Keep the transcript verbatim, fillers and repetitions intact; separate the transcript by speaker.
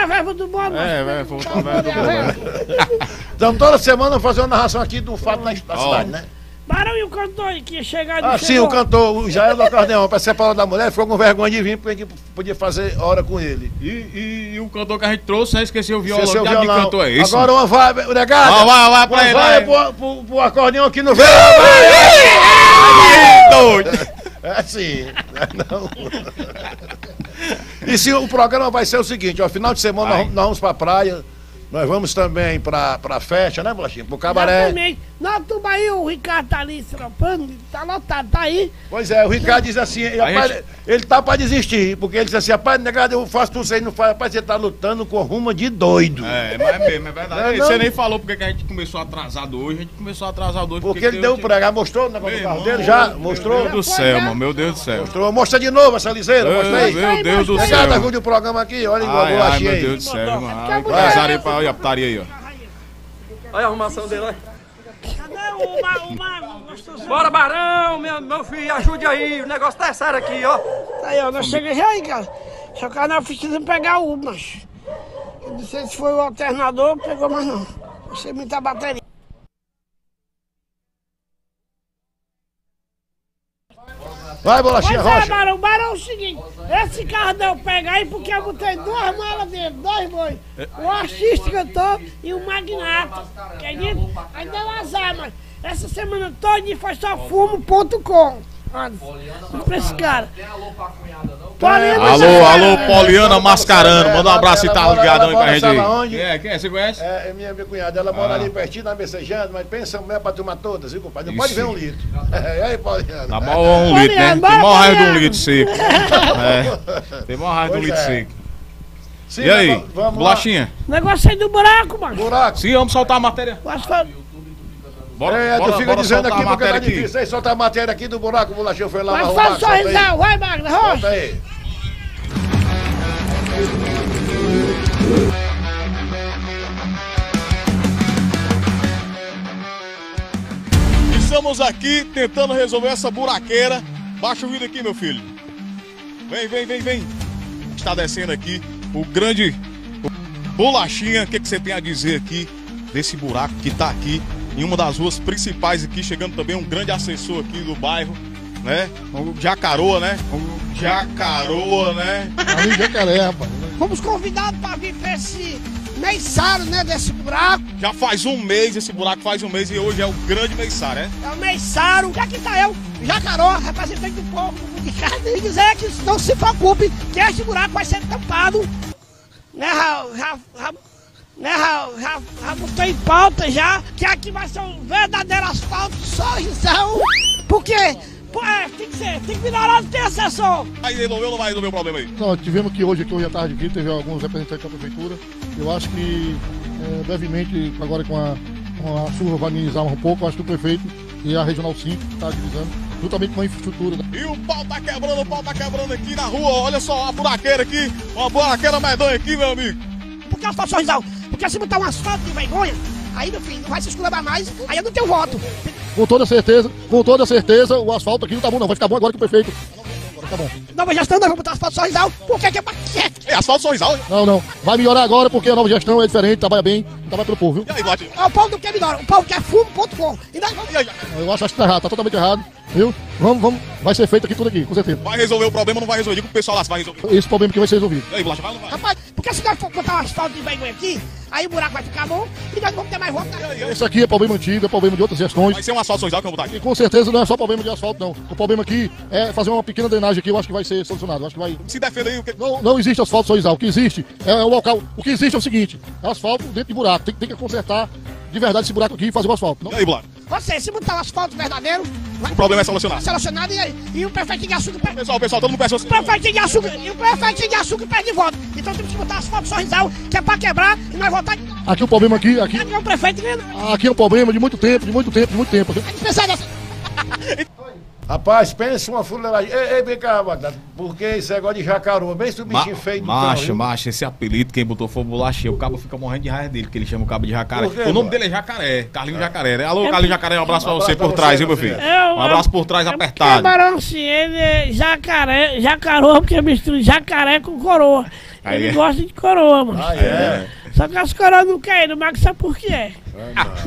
Speaker 1: a verba do bolo.
Speaker 2: É, vai voltar a verba do bolo.
Speaker 3: Então toda semana fazer uma narração aqui do fato na cidade, né?
Speaker 1: Barão e o cantor que ia chegar de
Speaker 3: Ah, sim, o cantor, o Jair do Acordeão, para separar da mulher, ficou com vergonha de vir, porque a gente podia fazer hora com ele.
Speaker 2: E, e, e o cantor que a gente trouxe, esqueceu o violão.
Speaker 3: Esqueceu o
Speaker 2: Que
Speaker 3: violão.
Speaker 2: De cantor é esse?
Speaker 3: Agora uma vai, negado.
Speaker 2: Vai, vai, vai pra ele.
Speaker 3: Vai pro, pro, pro acordeão aqui no veio.
Speaker 2: Doido.
Speaker 3: É assim, não. E sim, o programa vai ser o seguinte, ó, final de semana nós, nós vamos pra praia, nós vamos também pra, pra festa, né, Bolachinha? Pro cabaré.
Speaker 1: Também. Na Tubaí, o Ricardo tá ali estropando, tá lotado, tá aí.
Speaker 3: Pois é, o Ricardo diz assim, ele, rapaz, gente... ele tá pra desistir, porque ele diz assim, rapaz, negado, eu faço tudo isso aí, não faz, rapaz, você tá lutando com ruma de doido.
Speaker 2: É, mas é mesmo, é verdade.
Speaker 3: Não,
Speaker 2: você
Speaker 3: não.
Speaker 2: nem falou porque que a gente começou atrasado hoje, a gente começou atrasado hoje.
Speaker 3: Porque, porque ele deu o pregar, mostrou o negócio do carro dele já? Mostrou?
Speaker 2: Meu Deus do céu, mano, meu Deus do céu.
Speaker 3: Mostrou, mostra de novo essa liseira, mostra aí.
Speaker 2: Meu Deus do céu.
Speaker 3: Negado, ajude o programa aqui, olha igual a bolachinha aí.
Speaker 2: Meu Deus do céu, mano. Ai, pra olha a putaria aí, ó.
Speaker 4: Olha a arrumação dele, olha.
Speaker 1: Cadê o mago, o mago? Gostoso.
Speaker 4: Bora, Barão, meu, meu filho, ajude aí, o negócio tá sério aqui, ó.
Speaker 1: Tá aí, ó, nós chegamos já aí, cara. Só que nós precisamos pegar o macho. Eu não sei se foi o alternador, pegou, mas não. Não sei muita bateria.
Speaker 3: Vai, bolachinha,
Speaker 1: Pois é,
Speaker 3: rocha.
Speaker 1: Barão, Barão é o seguinte, esse carro deu pegar aí porque eu botei duas malas dentro, dois bois. O artista cantor e o magnata, acredita? Aí deu azar, mas essa semana toda foi só fumo ponto com. Olha, pra esse cara. Poliana,
Speaker 2: Alô, alô, Poliana Mascarano, manda um abraço e tá ligadão aí pra gente aí.
Speaker 3: Onde?
Speaker 2: Quem é? Quem é? Você conhece?
Speaker 3: É, é minha, minha cunhada, ela mora
Speaker 2: Ah.
Speaker 3: ali pertinho, na Messejana, mas pensa mulher pra tomar todas, viu, compadre? Não pode ver um litro. É, e aí, Poliana?
Speaker 2: Tá mal um litro, né? Tem maior raiva de um litro seco. É, tem maior raiva de um
Speaker 3: Pois
Speaker 2: litro
Speaker 3: é.
Speaker 2: seco.
Speaker 3: Sim,
Speaker 2: E aí,
Speaker 3: vamos- vamos lá.
Speaker 2: bolachinha?
Speaker 1: negócio aí do buraco, mano.
Speaker 3: Buraco.
Speaker 2: Sim, vamos soltar a matéria.
Speaker 1: O asfalto.
Speaker 2: Bora,
Speaker 3: É,
Speaker 2: bora,
Speaker 3: tu fica
Speaker 2: bora
Speaker 3: dizendo
Speaker 2: soltar
Speaker 3: aqui
Speaker 2: a
Speaker 3: porque tá
Speaker 2: matéria aqui.
Speaker 3: difícil. Aí solta a matéria aqui do buraco, o bolachinho foi lá
Speaker 1: Mas
Speaker 3: arrumar.
Speaker 1: faz sorrisão, vai, Magna,
Speaker 3: Solta
Speaker 1: rocha.
Speaker 3: aí.
Speaker 2: Estamos aqui tentando resolver essa buraqueira. Baixa o vídeo aqui, meu filho. Vem, vem, vem, vem. Está descendo aqui o grande Bolachinha. O que, que você tem a dizer aqui desse buraco que está aqui em uma das ruas principais aqui, chegando também um grande assessor aqui do bairro, né? O Jacaroa, né? O Jacaroa, né?
Speaker 5: Ali Jacaré, rapaz.
Speaker 1: Fomos convidados para vir para esse meiçário, né, desse buraco.
Speaker 2: Já faz um mês, esse buraco faz um mês e hoje é o grande meiçário, né?
Speaker 1: É o meiçário. E aqui tá eu, Jacaró, representante do povo de casa, e dizer que não se preocupe, que este buraco vai ser tampado. Né, já, já, já, né, já, já, já botei em pauta já, que aqui vai ser um verdadeiro asfalto, sorrisão. Por quê? Pô, é, tem que ser, tem que melhorar de ter assessor.
Speaker 2: Aí resolveu ou não vai resolver o problema aí?
Speaker 5: Não, tivemos que hoje, aqui hoje à tarde aqui, teve alguns representantes da prefeitura. Eu acho que é, brevemente, agora com a, com a chuva vai amenizar um pouco, acho que o prefeito e a Regional cinco está agilizando, juntamente com a infraestrutura.
Speaker 2: E o pau tá quebrando, o pau tá quebrando aqui na rua. Olha só a buraqueira aqui, uma buraqueira medonha aqui, meu amigo.
Speaker 1: Por que asfalto sorrisão? Porque se botar um asfalto de vergonha, aí meu filho, não vai se esculabar mais, aí eu não tenho voto.
Speaker 5: Com toda certeza, com toda certeza, o asfalto aqui não tá bom não, vai ficar bom agora que o prefeito. Agora tá bom.
Speaker 1: Nova gestão, nós vamos botar asfalto sorrisão, porque que é paquete.
Speaker 2: É asfalto sorrisal, hein?
Speaker 5: Não, não, vai melhorar agora porque a nova gestão é diferente, trabalha bem, trabalha pelo povo, viu?
Speaker 2: E aí, Bate?
Speaker 1: O povo não quer melhor, o povo quer fumo ponto com. E nós vamos...
Speaker 2: E aí?
Speaker 5: Eu acho, acho que tá errado, tá totalmente errado, viu? Vamos, vamos, vai ser feito aqui tudo aqui, com certeza.
Speaker 2: Vai resolver o problema ou não vai resolver? Diga pro pessoal lá se vai resolver.
Speaker 5: Esse problema aqui vai ser resolvido.
Speaker 2: E aí, Bolacha, vai ou não vai?
Speaker 1: Rapaz, porque se nós for botar um asfalto de vergonha aqui, aí o buraco vai ficar bom e nós não vamos ter mais voto.
Speaker 2: E aí, e aí?
Speaker 5: Esse aqui é problema antigo, é problema de outras gestões.
Speaker 2: Vai ser um asfalto sorrisal que eu vou botar
Speaker 5: E
Speaker 2: aqui.
Speaker 5: com certeza não é só problema de asfalto, não. O problema aqui é fazer uma pequena drenagem aqui, eu acho que vai ser solucionado. Eu acho que vai.
Speaker 2: Se defenda aí o que...
Speaker 5: Não, não existe asfalto sorrisal. O que existe é o local. O que existe é o seguinte: é asfalto dentro de buraco. Tem, tem que consertar de verdade esse buraco aqui e fazer o asfalto. Não...
Speaker 2: E aí, Bolacha?
Speaker 1: Você, se botar um asfalto verdadeiro, vai
Speaker 2: O problema é solucionado.
Speaker 1: solucionado e, aí? E o prefeito de açúcar perde.
Speaker 2: Pessoal, pessoal, todo mundo peça
Speaker 1: O prefeito de açúcar, e o prefeito de açúcar perde voto. Então temos que botar asfalto sorrisal, que é pra quebrar e nós voltar.
Speaker 5: Aqui o problema aqui, aqui,
Speaker 1: Aqui é o prefeito ganha.
Speaker 5: aqui é um problema de muito tempo, de muito tempo, de muito tempo.
Speaker 1: A gente precisa dessa.
Speaker 3: Rapaz, pensa uma fuleiragem. Ei, ei, vem cá, Bagdad, porque esse negócio de jacaroa, bem esse bichinho
Speaker 2: Ma
Speaker 3: feio do
Speaker 2: Macho,
Speaker 3: cão,
Speaker 2: macho, esse apelido, quem botou foi o Bolachinha. O cabo fica morrendo de raiva dele, porque ele chama o cabo de jacaré.
Speaker 3: Por quê,
Speaker 2: O nome
Speaker 3: mano?
Speaker 2: dele é Jacaré, Carlinho Jacaré, né? Alô,
Speaker 1: É
Speaker 2: Carlinho Jacaré, um abraço
Speaker 3: Um
Speaker 2: pra você
Speaker 3: abraço pra
Speaker 2: por trás,
Speaker 3: você,
Speaker 2: viu, meu
Speaker 3: meu
Speaker 2: filho?
Speaker 3: filho.
Speaker 1: É,
Speaker 2: Um abraço por trás
Speaker 1: É
Speaker 2: apertado.
Speaker 1: barão assim, ele é jacaré, jacaroa, porque mistura jacaré com coroa.
Speaker 2: Aí
Speaker 1: Ele
Speaker 2: é.
Speaker 1: gosta de coroa, mano.
Speaker 3: Ah, é?
Speaker 1: Só que as coroas não querem, mas sabe por que é?